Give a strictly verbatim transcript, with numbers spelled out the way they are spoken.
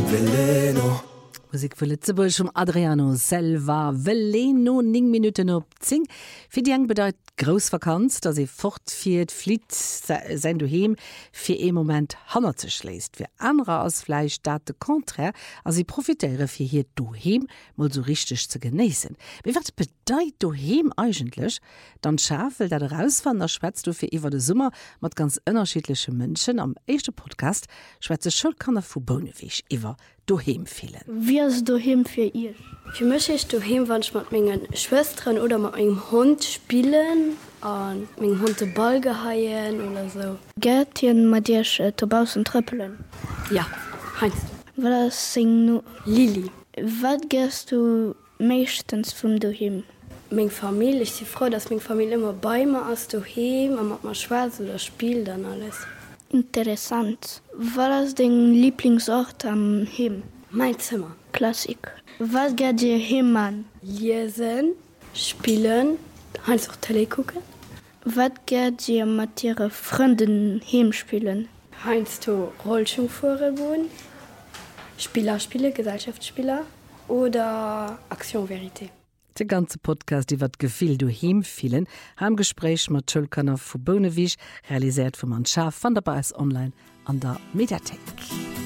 Veleno. Musik vu Lützeburg um Adriano Selva Veleno ning Minuten op zing. Fi die eng bedeut Grousvakanz, dat se fortfiriert Flit se du hem fir e moment hanner ze schläst. Fir anrer ass Fleisch dat de konträr as sie profitéiere fir hier du hem mal so richtig ze geneessen. Wie wat bedeit du hem eigentlech? Dann schafel dat rausfan der schwätzt du fir iwwer de Summer mat ganz ënnerschiedliche Mënschen am echte Podcast schwätze Schulkanner vu Bonewich iwwer du hem fielen. Wie ist du hem für ihr? Für mich ist du hem, wenn ich mit meinen Schwestern oder mit meinem Hund spielen und meinen Hund den Ball geheien oder so. Geht ihr mit dir äh, draußen trippeln? Ja, Heinz. Was sing du? Lili. Was gehst du meistens vom du hem? Meine Familie, ich bin froh, dass meine Familie immer bei mir ist, du hem, und mit mir schwarz oder spielt dann alles. Interessant. Was ist dein Lieblingsort am Hem? Mein Zimmer. Klassik. Was geht dir hem an? Lesen, spielen, Heinz auch Tele gucken. Was geht dir mit ihren Freunden hem spielen? Heinz du Rollschuhfahrer wohnen, Spielerspiele, Gesellschaftsspieler oder Aktion Verité. De ganze Podcast die wat gefiel du hem fielen ha Gespräch mat Schulkanner vu Bonewich realisiert vum an Schaf van der Bas online an der Mediathek.